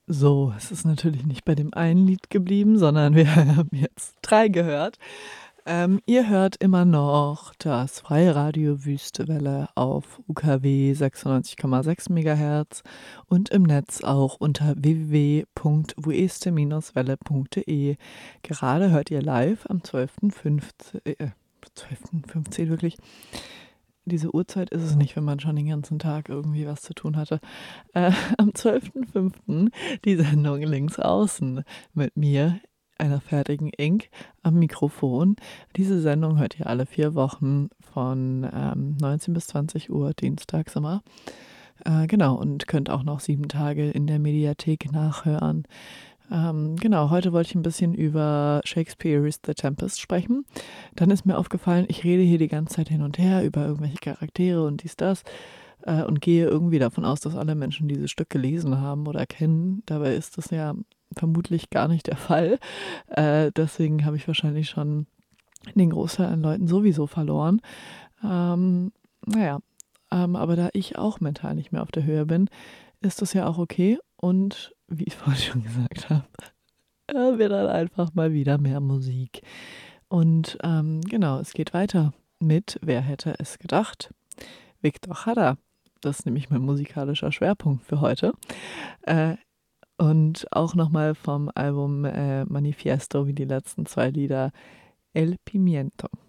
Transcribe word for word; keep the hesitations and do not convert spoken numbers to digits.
So, es ist natürlich nicht bei dem einen Lied geblieben, sondern wir haben jetzt drei gehört. Ähm, ihr hört immer noch das Freie Radio Wüstewelle auf U K W sechsundneunzig Komma sechs Megahertz und im Netz auch unter w w w punkt wueste welle punkt de. Gerade hört ihr live am zwölften fünfzehn, äh, zwölften fünfzehn wirklich. Diese Uhrzeit ist es nicht, wenn man schon den ganzen Tag irgendwie was zu tun hatte. Äh, am zwölften fünften die Sendung Links Außen mit mir, einer fertigen Ink, am Mikrofon. Diese Sendung hört ihr alle vier Wochen von ähm, neunzehn bis zwanzig Uhr, dienstags immer. Äh, genau, und könnt auch noch sieben Tage in der Mediathek nachhören. Ähm, genau, heute wollte ich ein bisschen über Shakespeare's The Tempest sprechen. Dann ist mir aufgefallen, ich rede hier die ganze Zeit hin und her über irgendwelche Charaktere und dies, das äh, und gehe irgendwie davon aus, dass alle Menschen dieses Stück gelesen haben oder kennen. Dabei ist das ja vermutlich gar nicht der Fall. Äh, deswegen habe ich wahrscheinlich schon den Großteil an Leuten sowieso verloren. Ähm, naja, ähm, aber da ich auch mental nicht mehr auf der Höhe bin, ist das ja auch okay. Und wie ich vorhin schon gesagt habe, äh, wird dann einfach mal wieder mehr Musik. Und ähm, genau, es geht weiter mit Wer hätte es gedacht? Victor Jara. Das ist nämlich mein musikalischer Schwerpunkt für heute. Äh, und auch nochmal vom Album äh, Manifiesto wie die letzten zwei Lieder El Pimiento.